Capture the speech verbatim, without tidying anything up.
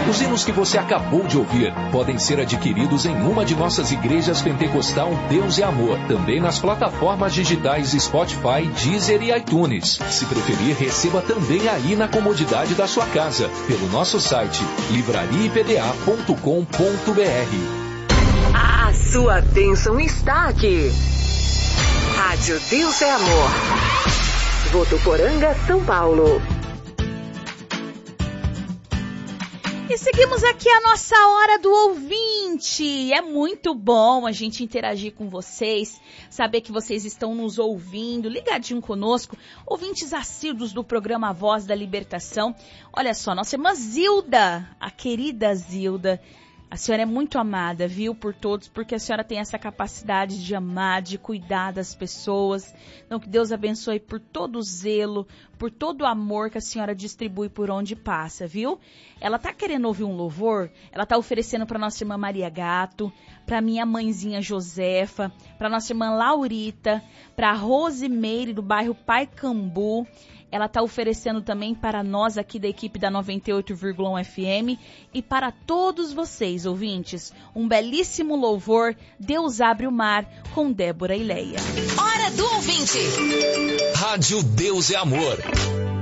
Os hinos que você acabou de ouvir podem ser adquiridos em uma de nossas igrejas pentecostal Deus é Amor, também nas plataformas digitais Spotify, Deezer e iTunes. Se preferir, receba também aí na comodidade da sua casa, pelo nosso site livraria i p d a ponto com ponto b r. A sua bênção está aqui. Rádio Deus é Amor. Votuporanga, São Paulo. E seguimos aqui a nossa hora do ouvinte. É muito bom a gente interagir com vocês, saber que vocês estão nos ouvindo, ligadinho conosco, ouvintes assíduos do programa Voz da Libertação. Olha só, nossa irmã Zilda, a querida Zilda, a senhora é muito amada, viu, por todos, porque a senhora tem essa capacidade de amar, de cuidar das pessoas. Então, que Deus abençoe por todo o zelo, por todo o amor que a senhora distribui por onde passa, viu? Ela tá querendo ouvir um louvor, ela tá oferecendo para nossa irmã Maria Gato, para minha mãezinha Josefa, para nossa irmã Laurita, para Rosimeire do bairro Paicambu. Ela está oferecendo também para nós aqui da equipe da noventa e oito vírgula um F M e para todos vocês, ouvintes, um belíssimo louvor, Deus abre o mar, com Débora e Leia. Hora do ouvinte. Rádio Deus é Amor.